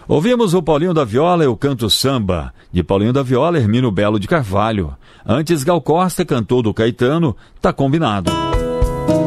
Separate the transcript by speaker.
Speaker 1: Ouvimos o Paulinho da Viola e o Canto Samba, de Paulinho da Viola, Hermínio Belo de Carvalho. Antes, Gal Costa cantou do Caetano, Tá Combinado.